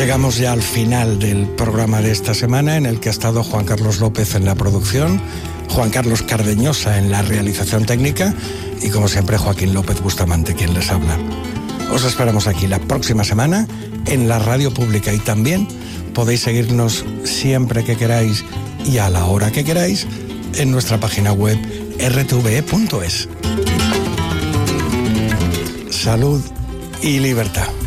Llegamos ya al final del programa de esta semana, en el que ha estado Juan Carlos López en la producción, Juan Carlos Cardeñosa en la realización técnica y, como siempre, Joaquín López Bustamante, quien les habla. Os esperamos aquí la próxima semana en la radio pública, y también podéis seguirnos siempre que queráis y a la hora que queráis en nuestra página web rtve.es. Salud y libertad.